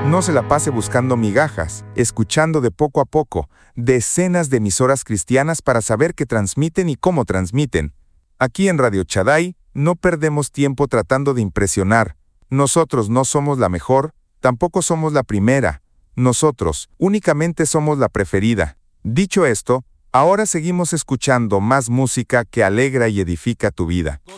No se la pase buscando migajas, escuchando de poco a poco decenas de emisoras cristianas para saber qué transmiten y cómo transmiten. Aquí en Radio Shaddai no perdemos tiempo tratando de impresionar. Nosotros no somos la mejor, tampoco somos la primera. Nosotros únicamente somos la preferida. Dicho esto, ahora seguimos escuchando más música que alegra y edifica tu vida.